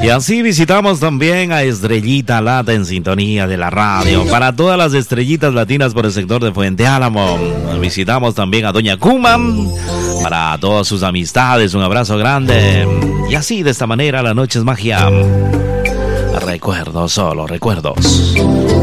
Y así visitamos también a Estrellita Lata en sintonía de la radio. Para todas las estrellitas latinas por el sector de Fuente Álamo. Visitamos también a Doña Kuman. Para todas sus amistades, un abrazo grande. Y así, de esta manera, la noche es magia. Recuerdos, solo recuerdos.